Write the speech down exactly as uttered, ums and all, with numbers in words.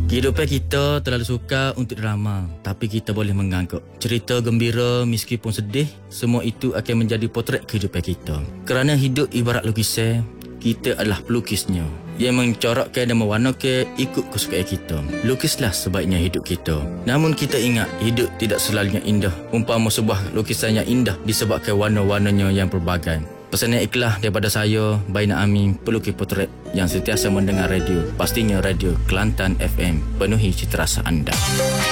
Kehidupan kita terlalu sukar untuk drama, tapi kita boleh menganggap cerita gembira meskipun sedih, semua itu akan menjadi potret kehidupan kita. Kerana hidup ibarat lukisan, kita adalah pelukisnya yang mencorakkan dan mewarnakan ikut kesukaan kita. Lukislah sebaiknya hidup kita. Namun kita ingat, hidup tidak selalunya indah. Umpama sebuah lukisan yang indah disebabkan warna-warnanya yang pelbagai. Pesanan ikhlas daripada saya, Baina Amin, pelukis potret yang sentiasa mendengar radio. Pastinya radio Kelantan F M, penuhi cita rasa anda.